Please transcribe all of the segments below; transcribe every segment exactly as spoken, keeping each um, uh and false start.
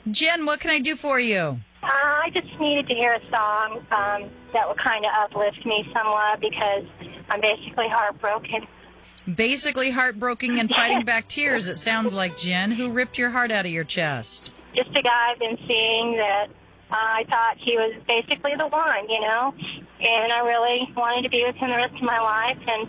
Jen, what can I do for you? Uh, I just needed to hear a song um, that would kind of uplift me somewhat because I'm basically heartbroken. Basically heartbroken and fighting back tears, it sounds like, Jen. Who ripped your heart out of your chest? Just a guy I've been seeing that uh, I thought he was basically the one, you know, and I really wanted to be with him the rest of my life, and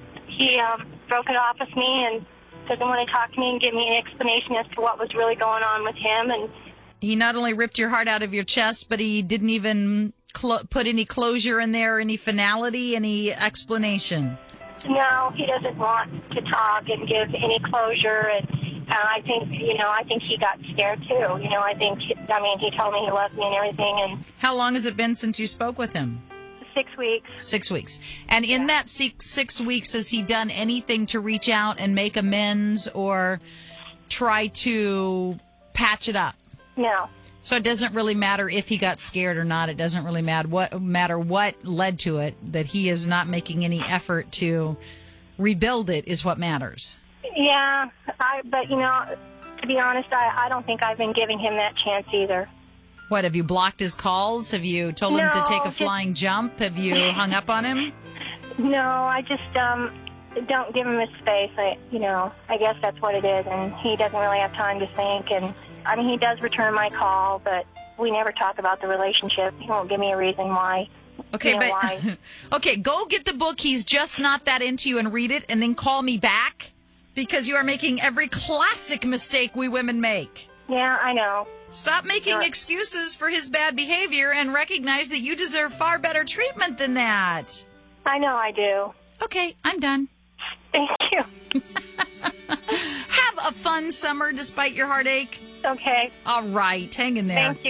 he um, broke it off with me and doesn't want to talk to me and give me an explanation as to what was really going on with him. And he not only ripped your heart out of your chest, but he didn't even cl- put any closure in there, any finality, any explanation. No, he doesn't want to talk and give any closure, and uh, I think, you know, I think he got scared too. You know, I think, I mean, he told me he loved me and everything. And how long has it been since you spoke with him? Six weeks. Six weeks. And in yeah. that six, six weeks, has he done anything to reach out and make amends or try to patch it up? No. So it doesn't really matter if he got scared or not. It doesn't really matter what matter what led to it. That he is not making any effort to rebuild it is what matters. Yeah, I, but, you know, to be honest, I, I don't think I've been giving him that chance either. What, have you blocked his calls? Have you told him no, to take a just, flying jump? Have you hung up on him? No, I just um, don't give him his space. I, you know, I guess that's what it is, and he doesn't really have time to think. And, I mean, he does return my call, but we never talk about the relationship. He won't give me a reason why. Okay, you know, but why. Okay, go get the book, He's Just Not That Into You, and read it, and then call me back, because you are making every classic mistake we women make. Yeah, I know. Stop making Sure. excuses for his bad behavior and recognize that you deserve far better treatment than that. I know I do. Okay, I'm done. Thank you. Have a fun summer despite your heartache. Okay. All right, hang in there. Thank you.